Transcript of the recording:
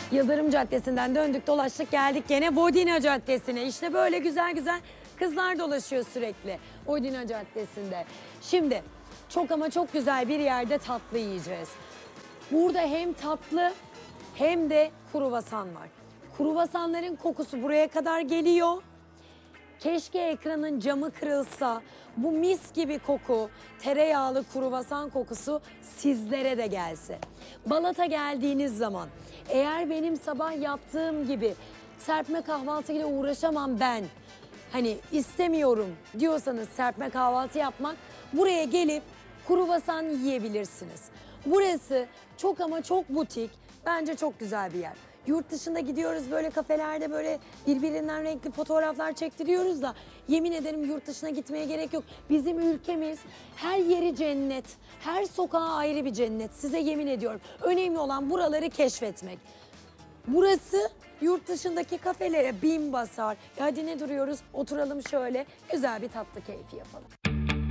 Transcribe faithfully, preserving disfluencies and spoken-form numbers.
Yıldırım Caddesi'nden döndük dolaştık geldik gene Bodina Caddesi'ne. İşte böyle güzel güzel kızlar dolaşıyor sürekli Bodina Caddesi'nde. Şimdi çok ama çok güzel bir yerde tatlı yiyeceğiz. Burada hem tatlı hem de kruvasan var. Kruvasanların kokusu buraya kadar geliyor. Keşke ekranın camı kırılsa, bu mis gibi koku, tereyağlı kruvasan kokusu sizlere de gelse. Balat'a geldiğiniz zaman eğer benim sabah yaptığım gibi serpme kahvaltıyla uğraşamam ben, hani istemiyorum diyorsanız serpme kahvaltı yapmak, buraya gelip kruvasan yiyebilirsiniz. Burası çok ama çok butik, bence çok güzel bir yer. Yurt dışında gidiyoruz böyle kafelerde böyle birbirinden renkli fotoğraflar çektiriyoruz da yemin ederim yurt dışına gitmeye gerek yok. Bizim ülkemiz her yeri cennet, her sokağı ayrı bir cennet, size yemin ediyorum. Önemli olan buraları keşfetmek. Burası yurt dışındaki kafelere bin basar. Hadi ne duruyoruz, oturalım şöyle güzel bir tatlı keyfi yapalım.